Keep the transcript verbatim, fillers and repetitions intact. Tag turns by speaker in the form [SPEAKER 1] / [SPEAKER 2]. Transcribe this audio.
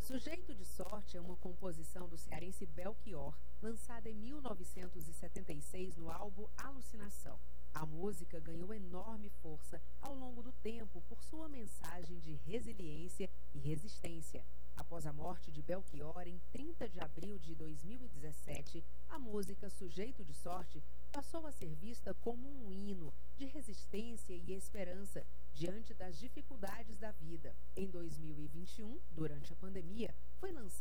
[SPEAKER 1] Sujeito de Sorte é uma composição do cearense Belchior, lançada em mil novecentos e setenta e seis no álbum Alucinação. A música ganhou enorme força ao longo do tempo por sua mensagem de resiliência e resistência. Após a morte de Belchior, em trinta de abril de dois mil e dezessete, a música Sujeito de Sorte passou a ser vista como um hino de resistência e esperança diante das dificuldades da vida. Em dois mil e vinte e um, durante a pandemia, foi lançada